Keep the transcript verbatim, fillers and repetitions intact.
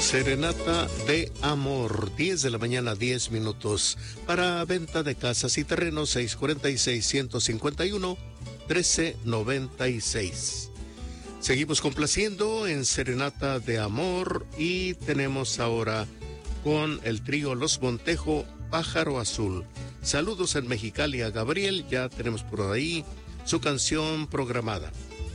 Serenata de Amor, diez de la mañana, diez minutos. Para venta de casas y terrenos, seis cuatro seis, uno cinco uno, uno tres nueve seis. Seguimos complaciendo en Serenata de Amor y tenemos ahora con el trío Los Montejo, Pájaro Azul. Saludos en Mexicali a Gabriel, ya tenemos por ahí su canción programada.